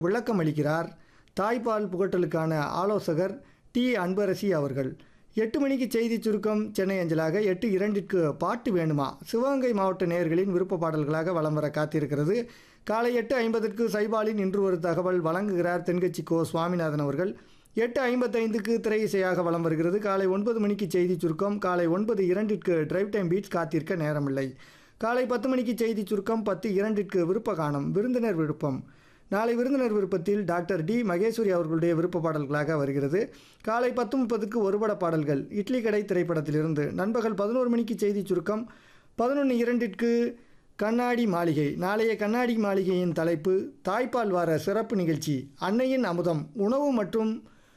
விளக்கம் அளிக்கிறார் தாய்ப்பால் புகட்டலுக்கான ஆலோசகர் டி அன்பரசி அவர்கள். 8 மணிக்கு செய்தி சுருக்கம் சென்னை அஞ்சலாக. 8:02க்கு பாட்டு வேணுமா சிவகங்கை மாவட்ட நேயர்களின் விருப்ப பாடல்களாக வலம் வர காத்திருக்கிறது. காலை 8:50க்கு சைபாலின் இன்று ஒரு தகவல் வழங்குகிறார் தென்கட்சி கோ சுவாமிநாதன் அவர்கள். 8:55க்கு திரை இசையாக வலம் வருகிறது. காலை 9 மணிக்கு செய்தி சுருக்கம். காலை 9:02க்கு டிரைவ் டைம் பீட்ஸ் காத்திருக்க நேரமில்லை. காலை 10 மணிக்கு செய்தி சுருக்கம். 10:02க்கு விருப்ப காணும் விருந்தினர் விருப்பம். நாளை விருந்தினர் விருப்பத்தில் டாக்டர் டி மகேஸ்வரி அவர்களுடைய விருப்ப பாடல்களாக வருகிறது. காலை 10:30க்கு ஒருபட பாடல்கள் இட்லி கடை திரைப்படத்திலிருந்து. நண்பகல் 11 மணிக்கு செய்தி சுருக்கம். 11:02க்கு கண்ணாடி மாளிகை. நாளைய கண்ணாடி மாளிகையின் தலைப்பு தாய்ப்பால் வார சிறப்பு நிகழ்ச்சி. அன்னையின் அமுதம் உணவு மற்றும்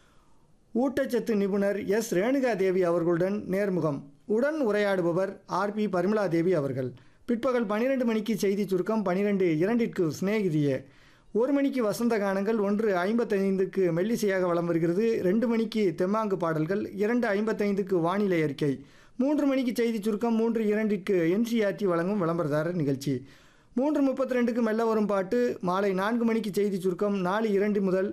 ஊட்டச்சத்து நிபுணர் எஸ் ரேணுகா தேவி அவர்களுடன் நேர்முகம். உடன் உரையாடுபவர் ஆர்பி பரிமலா தேவி அவர்கள். பிற்பகல் 12 மணிக்கு செய்தி சுருக்கம். 12:02க்கு சிநேகிதியே. 1 மணிக்கு வசந்த கானங்கள். 1:55க்கு மெல்லிசையாக வலம் வருகிறது. 2 மணிக்கு தெம்மாங்கு பாடல்கள். 2:55க்கு வானிலை அறிக்கை. 3 மணிக்கு செய்தி சுருக்கம். 3:02க்கு என்சிஆர்டி வழங்கும் விளம்பரதாரர் நிகழ்ச்சி. 3:32க்கு மெல்ல வரும் பாட்டு. மாலை 4 மணிக்கு செய்தி சுருக்கம். 4:02 முதல்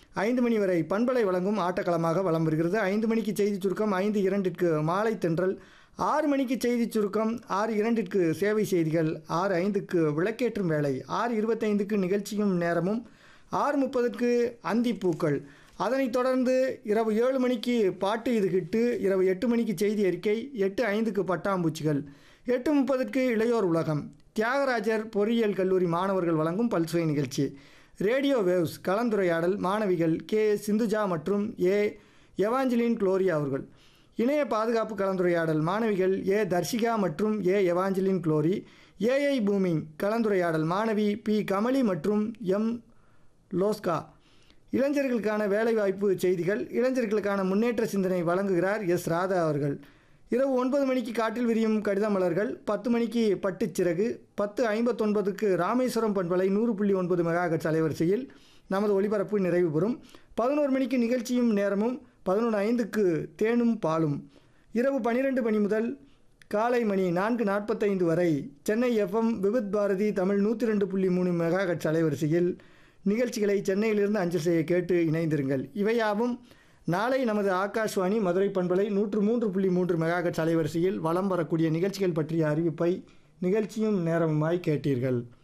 5 மணி வரை பண்பலை வழங்கும் ஆட்டக்களமாக வலம் வருகிறது. 5 மணிக்கு செய்தி சுருக்கம். 5:02க்கு மாலை தென்றல். 6 மணிக்கு செய்தி சுருக்கம். 6:02க்கு சேவை செய்திகள். 6:05க்கு விளக்கேற்றும் வேலை. 6:25க்கு நிகழ்ச்சியும் நேரமும். 6:30க்கு அந்திப்பூக்கள். அதனைத் தொடர்ந்து இரவு 7 மணிக்கு பாட்டு இது ஹிட்டு. இரவு 8 மணிக்கு செய்தி அறிக்கை. 8:05க்கு பட்டாம்பூச்சிகள். 8:30க்கு இளையோர் உலகம். தியாகராஜர் பொறியியல் கல்லூரி மாணவர்கள் வழங்கும் பல்சுவை நிகழ்ச்சி. ரேடியோ வேவ்ஸ் கலந்துரையாடல். மாணவிகள் கே சிந்துஜா மற்றும் ஏ எவாஞ்சலின் குளோரியா அவர்கள். இணைய பாதுகாப்பு கலந்துரையாடல். மாணவிகள் ஏ தர்ஷிகா மற்றும் ஏ எவாஞ்சலின் குளோரி. ஏஐ பூமிங் கலந்துரையாடல். மாணவி பி கமலி மற்றும் எம் லோஸ்கா. இளைஞர்களுக்கான வேலைவாய்ப்பு செய்திகள். இளைஞர்களுக்கான முன்னேற்ற சிந்தனை வழங்குகிறார் எஸ் ராதா அவர்கள். இரவு 9 மணிக்கு காட்டில் விரியும் கடித மலர்கள். 10 மணிக்கு பட்டுச்சிறகு. 10:59க்கு ராமேஸ்வரம் பண்பலை 100.9 மெகாஹெர்ட்ஸ் அலைவரிசையில் நமது ஒளிபரப்பு நிறைவு பெறும். 11 மணிக்கு நிகழ்ச்சியும் நேரமும். 11:05க்கு தேனும் பாலும். இரவு 12 மணி முதல் காலை மணி 4:45 வரை சென்னை எஃப்எம் விவித் பாரதி தமிழ் 102.3 மெகாஹெர்ட்ஸ் அலைவரிசையில் நிகழ்ச்சிகளை சென்னையிலிருந்து அஞ்சல் செய்ய கேட்டு இணைந்திருங்கள். இவையாவும் நாளை நமது ஆகாஷ்வாணி மதுரை பண்பலை 103.3 மெகாஹெர்ட்ஸ் அலைவரிசையில் வலம் வரக்கூடிய நிகழ்ச்சிகள் பற்றிய அறிவிப்பை நிகழ்ச்சியும் நேரமுமாய் கேட்டீர்கள்.